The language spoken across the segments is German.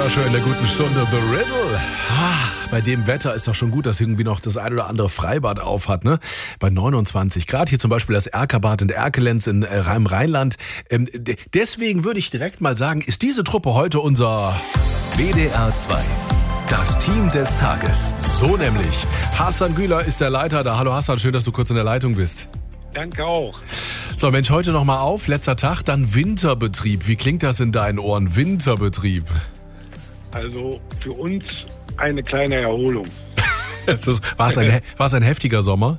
Wunderschön in der guten Stunde. The Riddle. Ach, bei dem Wetter ist doch schon gut, dass irgendwie noch das ein oder andere Freibad auf hat, ne? Bei 29 Grad. Hier zum Beispiel das Erkerbad in Erkelenz im Rheinland. Deswegen würde ich direkt mal sagen, ist diese Truppe heute unser WDR 2. Das Team des Tages. So nämlich. Hassan Güler ist der Leiter da. Hallo Hassan, schön, dass du kurz in der Leitung bist. Danke auch. So, Mensch, heute nochmal auf. Letzter Tag, dann Winterbetrieb. Wie klingt das in deinen Ohren? Winterbetrieb. Also für uns eine kleine Erholung. War es ein heftiger Sommer?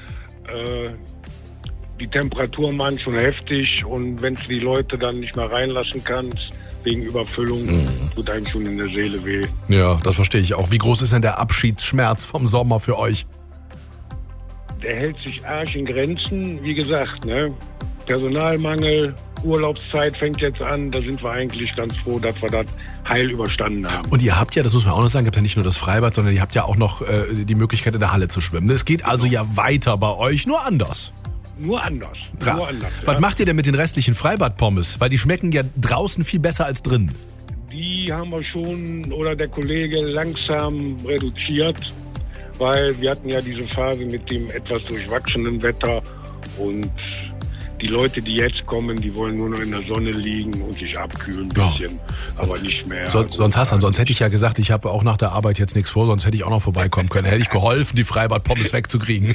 Die Temperaturen waren schon heftig und wenn du die Leute dann nicht mehr reinlassen kannst, wegen Überfüllung, tut einem schon in der Seele weh. Ja, das verstehe ich auch. Wie groß ist denn der Abschiedsschmerz vom Sommer für euch? Der hält sich arg in Grenzen. Wie gesagt, ne? Personalmangel, Urlaubszeit fängt jetzt an. Da sind wir eigentlich ganz froh, dass wir das heil überstanden haben. Und ihr habt ja, das muss man auch noch sagen, ihr habt ja nicht nur das Freibad, sondern ihr habt ja auch noch die Möglichkeit, in der Halle zu schwimmen. Es geht also ja weiter bei euch, nur anders. Nur anders. Was Ja. macht ihr denn mit den restlichen Freibad-Pommes? Weil die schmecken ja draußen viel besser als drin. Die haben wir schon, oder der Kollege, langsam reduziert, weil wir hatten ja diese Phase mit dem etwas durchwachsenen Wetter und die Leute, die jetzt kommen, die wollen nur noch in der Sonne liegen und sich abkühlen ein bisschen, aber nicht mehr. Sonst hätte ich ja gesagt, ich habe auch nach der Arbeit jetzt nichts vor, sonst hätte ich auch noch vorbeikommen können. Hätte ich geholfen, die Freibad-Pommes wegzukriegen.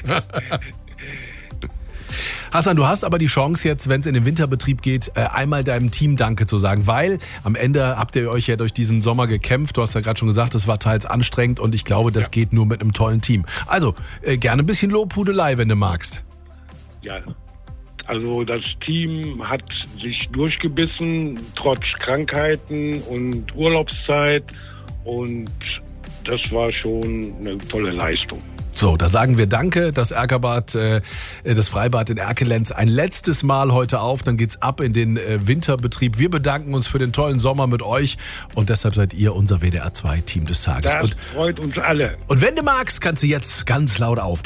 Hassan, du hast aber die Chance jetzt, wenn es in den Winterbetrieb geht, einmal deinem Team Danke zu sagen, weil am Ende habt ihr euch ja durch diesen Sommer gekämpft. Du hast ja gerade schon gesagt, es war teils anstrengend und ich glaube, das geht nur mit einem tollen Team. Also, gerne ein bisschen Lobhudelei, wenn du magst. Ja, also das Team hat sich durchgebissen, trotz Krankheiten und Urlaubszeit und das war schon eine tolle Leistung. So, da sagen wir Danke, das Erkerbad, das Freibad in Erkelenz ein letztes Mal heute auf, dann geht's ab in den Winterbetrieb. Wir bedanken uns für den tollen Sommer mit euch und deshalb seid ihr unser WDR 2 Team des Tages. Das freut uns alle. Und wenn du magst, kannst du jetzt ganz laut auf.